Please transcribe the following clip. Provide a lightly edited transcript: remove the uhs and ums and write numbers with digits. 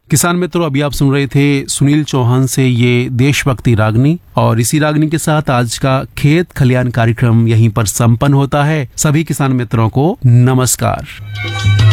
किसान मित्रों, अभी आप सुन रहे थे सुनील चौहान से ये देशभक्ति रागनी, और इसी रागनी के साथ आज का खेत खलियान कार्यक्रम यहीं पर संपन्न होता है। सभी किसान मित्रों को नमस्कार।